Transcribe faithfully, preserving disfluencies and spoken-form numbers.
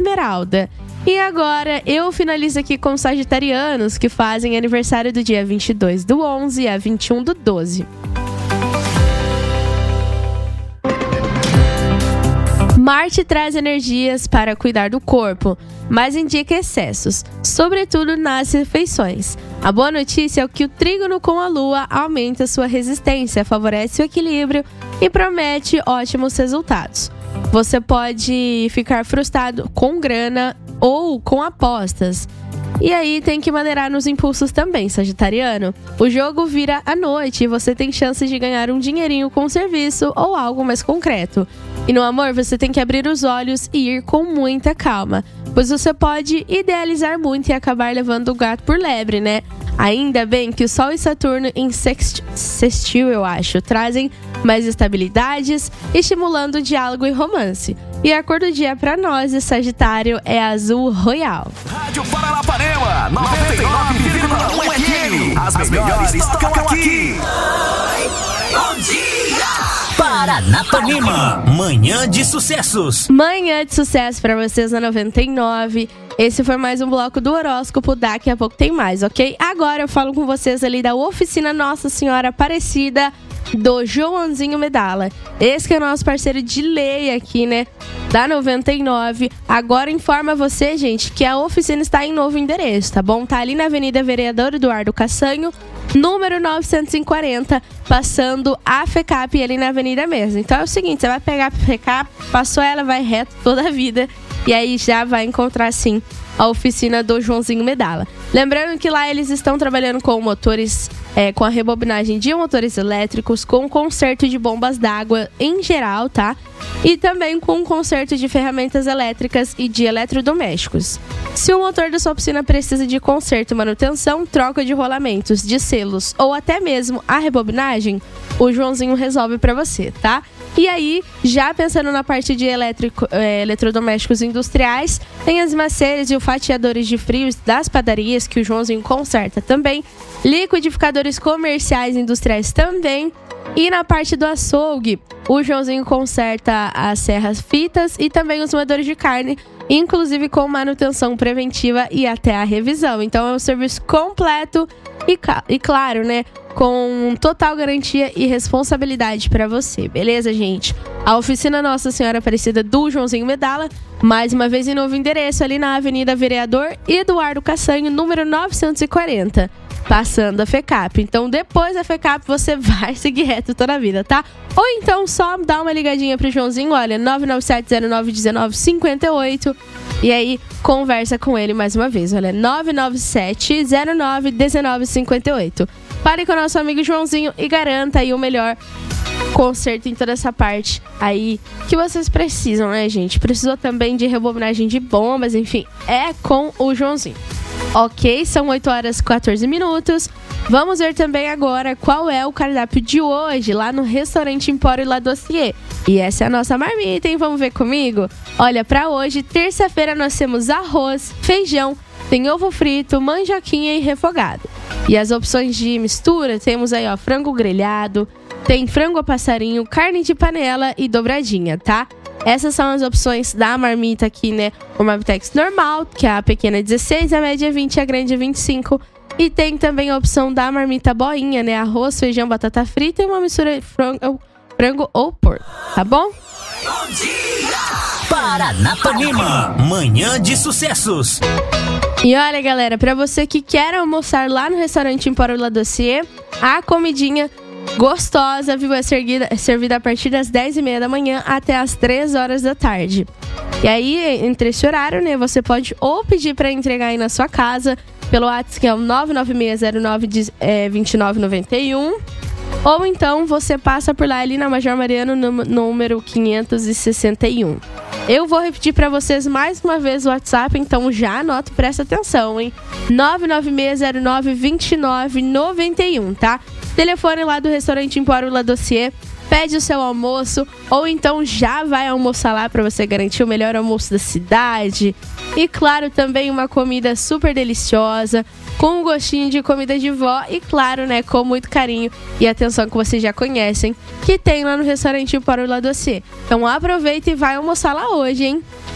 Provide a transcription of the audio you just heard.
Esmeralda. E agora eu finalizo aqui com os sagitarianos que fazem aniversário do dia vinte e dois do onze a vinte e um do doze. Marte traz energias para cuidar do corpo, mas indica excessos, sobretudo nas refeições. A boa notícia é que o trígono com a Lua aumenta sua resistência, favorece o equilíbrio e promete ótimos resultados. Você pode ficar frustrado com grana ou com apostas. E aí tem que maneirar nos impulsos também, sagitariano. O jogo vira à noite e você tem chance de ganhar um dinheirinho com serviço ou algo mais concreto. E no amor você tem que abrir os olhos e ir com muita calma, pois você pode idealizar muito e acabar levando o gato por lebre, né? Ainda bem que o Sol e Saturno em sext... sextil, eu acho, trazem mais estabilidades, estimulando o diálogo e romance. E a cor do dia para nós, de Sagitário, é azul royal. Rádio Paranapanema, noventa e nove vírgula um F M. As melhores tocam aqui. Bom dia! Paranapanema, manhã de sucessos. Manhã de sucesso para vocês na noventa e nove. Esse foi mais um bloco do horóscopo. Daqui a pouco tem mais, ok? Agora eu falo com vocês ali da oficina Nossa Senhora Aparecida do Joãozinho Medalla. Esse que é o nosso parceiro de lei aqui, né? Da noventa e nove. Agora informa você, gente, que a oficina está em novo endereço, tá bom? Tá ali na Avenida Vereador Eduardo Cassanho, número novecentos e quarenta, passando a FECAP ali na Avenida mesmo. Então é o seguinte, você vai pegar a FECAP, passou ela, vai reto toda a vida. E aí já vai encontrar, sim, a oficina do Joãozinho Medalla. Lembrando que lá eles estão trabalhando com motores, é, com a rebobinagem de motores elétricos, com conserto de bombas d'água em geral, tá? E também com conserto de ferramentas elétricas e de eletrodomésticos. Se o motor da sua oficina precisa de conserto e manutenção, troca de rolamentos, de selos ou até mesmo a rebobinagem, o Joãozinho resolve pra você, tá? E aí, já pensando na parte de elétrico, é, eletrodomésticos industriais, tem as maceiras e os fatiadores de frios das padarias que o Joãozinho conserta também, liquidificadores comerciais e industriais também. E na parte do açougue, o Joãozinho conserta as serras fitas e também os moedores de carne, inclusive com manutenção preventiva e até a revisão. Então é um serviço completo e, e claro, né, com total garantia e responsabilidade para você, beleza, gente? A oficina Nossa Senhora Aparecida do Joãozinho Medalla, mais uma vez em novo endereço, ali na Avenida Vereador Eduardo Cassanho, número novecentos e quarenta, passando a FECAP. Então, depois da FECAP, você vai seguir reto toda a vida, tá? Ou então, só dá uma ligadinha pro Joãozinho, olha, nove nove sete zero nove um nove cinco oito, e aí, conversa com ele mais uma vez, olha, nove nove sete zero nove um nove cinco oito. Fale com o nosso amigo Joãozinho e garanta aí o melhor conserto em toda essa parte aí que vocês precisam, né, gente? Precisou também de rebobinagem de bombas, enfim, é com o Joãozinho. Ok, são oito horas e quatorze minutos. Vamos ver também agora qual é o cardápio de hoje lá no restaurante Empório La Dossier. E essa é a nossa marmita, hein? Vamos ver comigo? Olha, pra hoje, terça-feira, nós temos arroz, feijão, tem ovo frito, mandioquinha e refogado. E as opções de mistura, temos aí, ó, frango grelhado, tem frango a passarinho, carne de panela e dobradinha, tá? Essas são as opções da marmita aqui, né? O Marmitex normal, que é a pequena é dezesseis, a média é vinte, a grande é vinte e cinco. E tem também a opção da marmita boinha, né? Arroz, feijão, batata frita e uma mistura de frango, frango ou porco, tá bom? Bom dia! Paranapanema, manhã de sucessos. E olha, galera, pra você que quer almoçar lá no restaurante Empório La Dossier, a comidinha gostosa, viu? É servida, é servida a partir das dez e meia da manhã até as três horas da tarde. E aí, entre esse horário, né, você pode ou pedir pra entregar aí na sua casa pelo WhatsApp, que é o nove nove seis zero nove dois nove nove um, ou então você passa por lá ali na Major Mariano, número quinhentos e sessenta e um. Eu vou repetir pra vocês mais uma vez o WhatsApp, então já anota, presta atenção, hein? nove nove seis zero nove dois nove nove um, tá? Telefone lá do restaurante Empório La Dossier, pede o seu almoço, ou então já vai almoçar lá para você garantir o melhor almoço da cidade. E claro, também uma comida super deliciosa, com um gostinho de comida de vó e claro, né, com muito carinho e atenção que vocês já conhecem, que tem lá no restaurante Empório La Dossier. Então aproveita e vai almoçar lá hoje, hein?